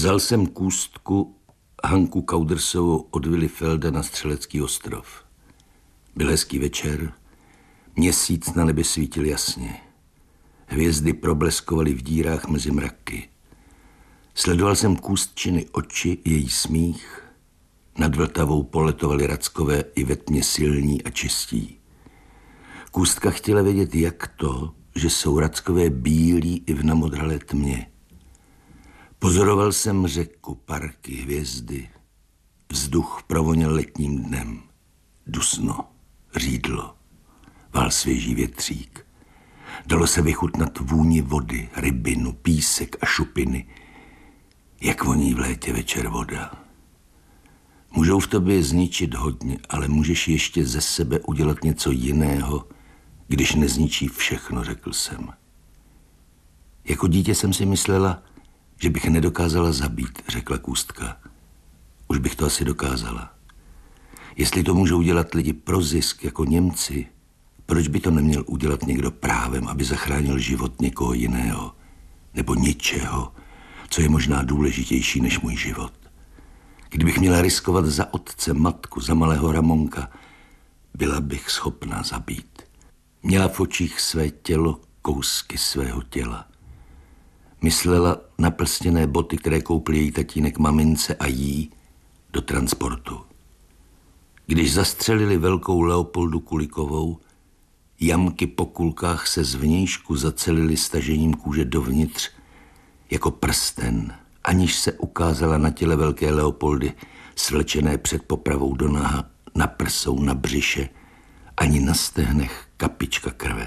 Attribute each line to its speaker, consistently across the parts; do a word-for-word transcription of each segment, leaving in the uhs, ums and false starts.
Speaker 1: Vzal jsem kůstku Hanku Kaudersovou od Willy Felda na Střelecký ostrov. Byl hezký večer, měsíc na nebi svítil jasně. Hvězdy probleskovaly v dírách mezi mraky. Sledoval jsem kůstčiny oči, její smích. Nad Vltavou poletovali rackové i ve tmě silní a čistí. Kůstka chtěla vědět, jak to, že jsou rackové bílí i v namodralé tmě. Pozoroval jsem řeku, parky, hvězdy. Vzduch provoněl letním dnem. Dusno, řídlo, vál svěží větřík. Dalo se vychutnat vůni vody, rybinu, písek a šupiny. Jak voní v létě večer voda. Můžou v tobě zničit hodně, ale můžeš ještě ze sebe udělat něco jiného, když nezničí všechno, řekl jsem. Jako dítě jsem si myslela, že bych nedokázala zabít, řekla kůstka. Už bych to asi dokázala. Jestli to můžou dělat lidi pro zisk, jako Němci, proč by to neměl udělat někdo právem, aby zachránil život někoho jiného, nebo něčeho, co je možná důležitější než můj život? Kdybych měla riskovat za otce, matku, za malého Ramonka, byla bych schopná zabít. Měla v očích své tělo, kousky svého těla. Myslela na plstěné boty, které koupil její tatínek mamince a jí do transportu. Když zastřelili velkou Leopoldu Kulikovou, jamky po kulkách se zvnějšku zacelily stažením kůže dovnitř jako prsten, aniž se ukázala na těle velké Leopoldy, svlečené před popravou do naha, na prsou, na břiše, ani na stehnech kapička krve.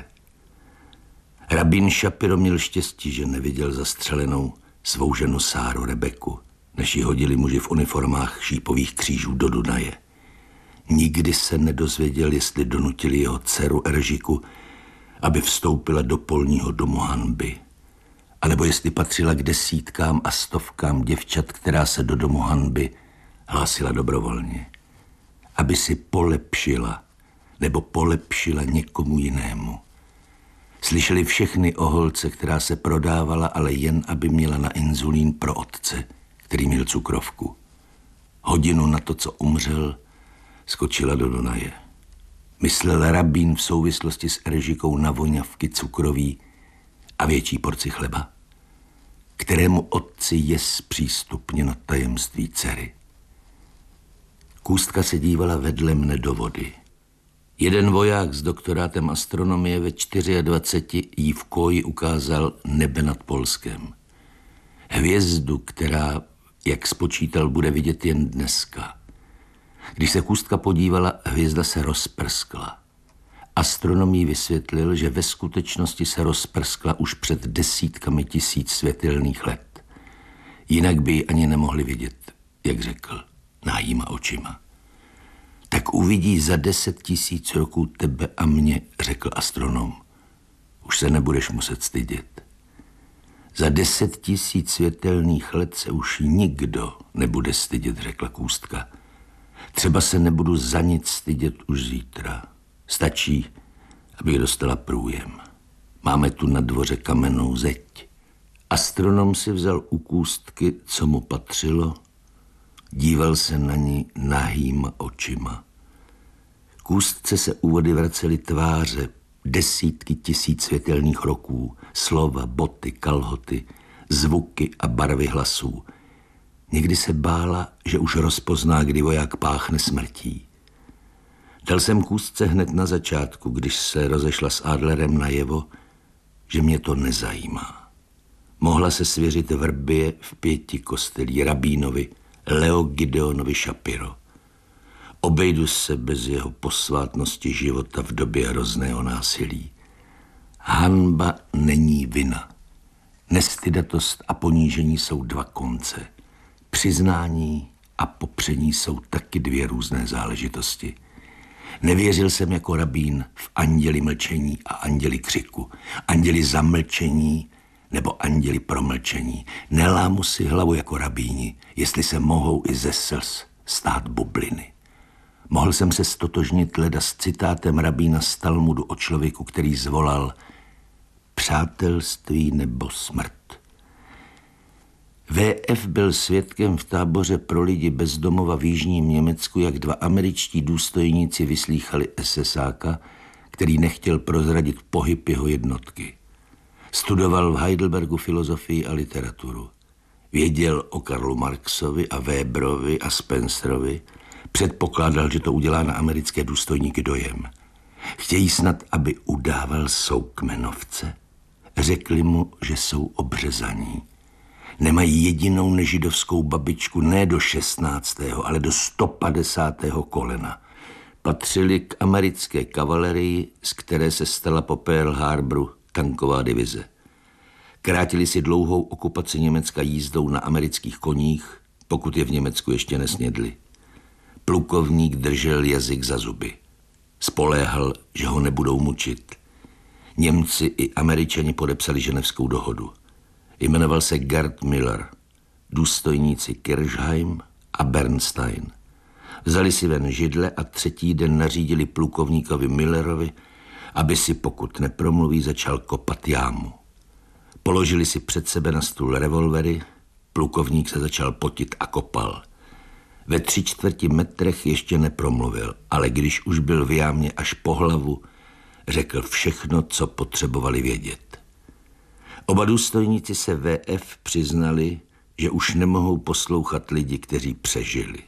Speaker 1: Rabín Šapiro měl štěstí, že neviděl zastřelenou svou ženu Sáru Rebeku, než ji hodili muži v uniformách šípových křížů do Dunaje. Nikdy se nedozvěděl, jestli donutili jeho dceru Eržiku, aby vstoupila do polního domu hanby, anebo jestli patřila k desítkám a stovkám děvčat, která se do domu hanby hlásila dobrovolně, aby si polepšila nebo polepšila někomu jinému. Slyšeli všechny o holce, která se prodávala, ale jen aby měla na inzulín pro otce, který měl cukrovku. Hodinu na to, co umřel, skočila do Dunaje. Myslel rabín v souvislosti s Eržikou na voňavky cukroví a větší porci chleba, kterému otci je zpřístupněno tajemství dcery. Kůstka se dívala vedle mne do vody. Jeden voják s doktorátem astronomie ve dvaceti čtyři jí v koji ukázal nebe nad Polskem. Hvězdu, která, jak spočítal, bude vidět jen dneska. Když se kůstka podívala, hvězda se rozprskla. Astronom jí vysvětlil, že ve skutečnosti se rozprskla už před desítkami tisíc světelných let. Jinak by ji ani nemohli vidět, jak řekl, nájíma očima. Tak uvidí za deset tisíc roků tebe a mě, řekl astronom. Už se nebudeš muset stydět. Za deset tisíc světelných let se už nikdo nebude stydět, řekla kůstka. Třeba se nebudu za nic stydět už zítra. Stačí, abych dostala průjem. Máme tu na dvoře kamennou zeď. Astronom si vzal u kůstky, co mu patřilo, díval se na ní nahýma očima. Kůstce se u vody vracely tváře, desítky tisíc světelných roků, slova, boty, kalhoty, zvuky a barvy hlasů. Někdy se bála, že už rozpozná, kdy voják páchne smrtí. Dal jsem kůstce hned na začátku, když se rozešla s Adlerem najevo, že mě to nezajímá. Mohla se svěřit vrbě v pěti kostelí rabínovi Leo Gideonovi Šapiro. Obejdu se bez jeho posvátnosti života v době hrozného násilí. Hanba není vina. Nestydatost a ponížení jsou dva konce. Přiznání a popření jsou taky dvě různé záležitosti. Nevěřil jsem jako rabín v anděli mlčení a anděli křiku, anděli zamlčení nebo anděli promlčení. Nelámu si hlavu jako rabíni, jestli se mohou i ze slz stát bubliny. Mohl jsem se stotožnit leda s citátem rabína z Talmudu o člověku, který zvolal přátelství nebo smrt. V F byl svědkem v táboře pro lidi bez domova v jižním Německu, jak dva američtí důstojníci vyslýchali esesáka, který nechtěl prozradit pohyb jeho jednotky. Studoval v Heidelbergu filozofii a literaturu. Věděl o Karlu Marxovi a Weberovi a Spencerovi. Předpokládal, že to udělá na americké důstojníky dojem. Chtějí snad, aby udával soukmenovce. Řekli mu, že jsou obřezaní. Nemají jedinou nežidovskou babičku ne do šestnáctého, ale do sto padesátého kolena. Patřili k americké kavalerii, z které se stala po Pearl Harboru tanková divize. Krátili si dlouhou okupaci Německa jízdou na amerických koních, pokud je v Německu ještě nesnědli. Plukovník držel jazyk za zuby. Spoléhal, že ho nebudou mučit. Němci i Američani podepsali ženevskou dohodu. Jmenoval se Gerd Miller, důstojníci Kirchheim a Bernstein. Vzali si ven židle a třetí den nařídili plukovníkovi Millerovi, aby si, pokud nepromluví, začal kopat jámu. Položili si před sebe na stůl revolvery, plukovník se začal potit a kopal. Ve tři čtvrti metrech ještě nepromluvil, ale když už byl v jámě až po hlavu, řekl všechno, co potřebovali vědět. Oba důstojníci se V F přiznali, že už nemohou poslouchat lidi, kteří přežili.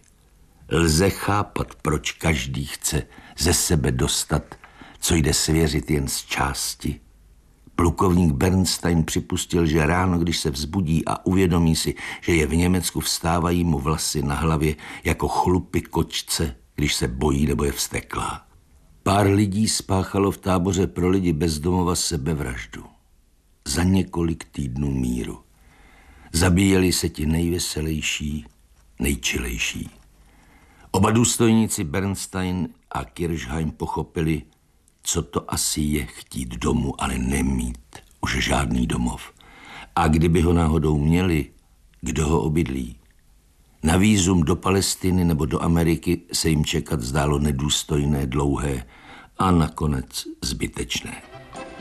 Speaker 1: Lze chápat, proč každý chce ze sebe dostat, co jde svěřit jen z části. Plukovník Bernstein připustil, že ráno, když se vzbudí a uvědomí si, že je v Německu, vstávají mu vlasy na hlavě jako chlupy kočce, když se bojí nebo je vzteklá. Pár lidí spáchalo v táboře pro lidi bez domova sebevraždu. Za několik týdnů míru. Zabíjeli se ti nejveselější, nejčilejší. Oba důstojníci Bernstein a Kirchheim pochopili, co to asi je chtít domů, ale nemít už žádný domov. A kdyby ho náhodou měli, kdo ho obydlí? Na vízum do Palestiny nebo do Ameriky se jim čekat zdálo nedůstojné, dlouhé a nakonec zbytečné.